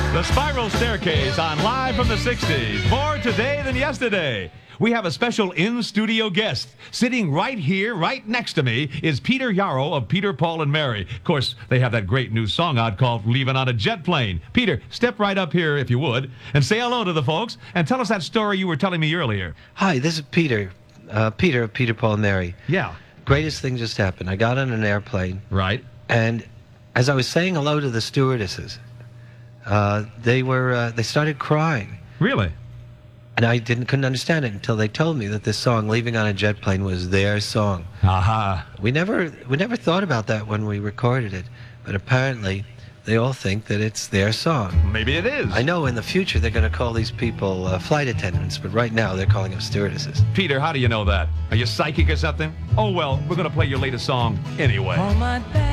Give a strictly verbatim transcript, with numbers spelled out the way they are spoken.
The Spiral Staircase on Live from the sixties. More today than yesterday. We have a special in-studio guest. Sitting right here, right next to me, is Peter Yarrow of Peter, Paul, and Mary. Of course, they have that great new song out called Leaving on a Jet Plane. Peter, step right up here, if you would, and say hello to the folks, and tell us that story you were telling me earlier. Hi, this is Peter. Uh, Peter of Peter, Paul, and Mary. Yeah. Greatest thing just happened. I got on an airplane. Right. And as I was saying hello to the stewardesses, uh, they were uh, they started crying. Really? And I didn't couldn't understand it until they told me that this song, Leaving on a Jet Plane, was their song. Aha. We never we never thought about that when we recorded it, but apparently they all think that it's their song. Maybe it is. I know in the future they're going to call these people uh, flight attendants, but right now they're calling them stewardesses. Peter, how do you know that? Are you psychic or something? Oh, well, we're going to play your latest song anyway.